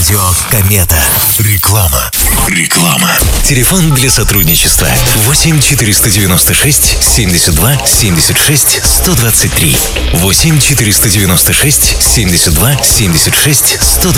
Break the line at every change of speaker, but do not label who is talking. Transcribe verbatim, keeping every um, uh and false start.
Радио Комета. Реклама. Реклама. Телефон для сотрудничества восемь четыреста девяносто шесть семьдесят два семьдесят шесть сто двадцать три. восемь четыреста девяносто шесть семьдесят два семьдесят шесть сто